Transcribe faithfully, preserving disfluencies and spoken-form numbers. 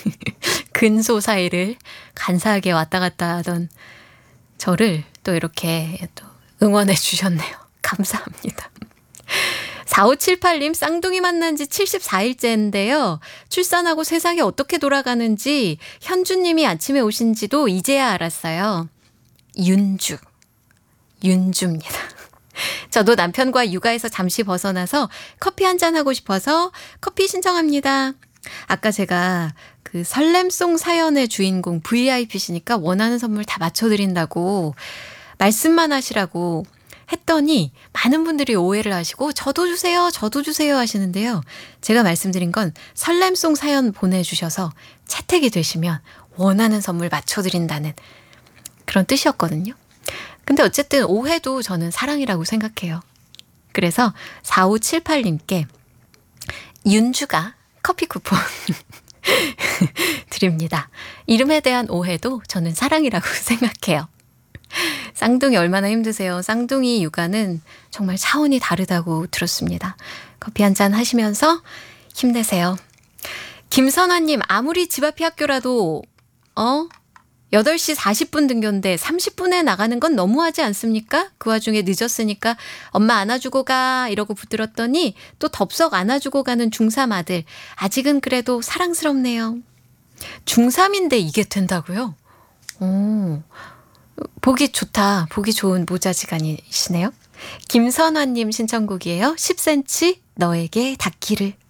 근소 사이를 간사하게 왔다 갔다 하던 저를 또 이렇게 또 응원해 주셨네요. 감사합니다. 사오칠팔 님 쌍둥이 만난 지 칠십사 일째인데요. 출산하고 세상이 어떻게 돌아가는지 현주님이 아침에 오신 지도 이제야 알았어요. 윤주. 윤주입니다. 저도 남편과 육아에서 잠시 벗어나서 커피 한잔 하고 싶어서 커피 신청합니다. 아까 제가 그 설렘송 사연의 주인공 브이아이피시니까 원하는 선물 다 맞춰드린다고 말씀만 하시라고 했더니 많은 분들이 오해를 하시고 저도 주세요, 저도 주세요 하시는데요. 제가 말씀드린 건 설렘송 사연 보내주셔서 채택이 되시면 원하는 선물 맞춰드린다는 그런 뜻이었거든요. 근데 어쨌든 오해도 저는 사랑이라고 생각해요. 그래서 사오칠팔 님께 윤주가 커피 쿠폰 드립니다. 이름에 대한 오해도 저는 사랑이라고 생각해요. 쌍둥이 얼마나 힘드세요? 쌍둥이 육아는 정말 차원이 다르다고 들었습니다. 커피 한잔 하시면서 힘내세요. 김선화님, 아무리 집 앞이 학교라도 어? 여덟 시 사십 분 등교인데 삼십 분에 나가는 건 너무하지 않습니까? 그 와중에 늦었으니까 엄마 안아주고 가 이러고 붙들었더니 또 덥석 안아주고 가는 중삼 아들. 아직은 그래도 사랑스럽네요. 중삼인데 이게 된다고요? 오, 보기 좋다. 보기 좋은 모자지간이시네요. 김선화님 신청곡이에요. 십 센티미터 너에게 닿기를.